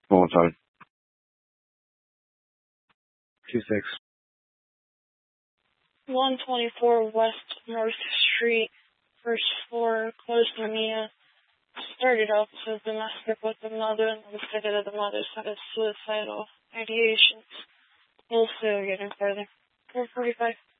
Full time. 2-6. 124 West North Street, first floor, close to Mia. Started off as domestic with the mother, and the second of the mother had a suicidal ideation. We'll see getting further. 445.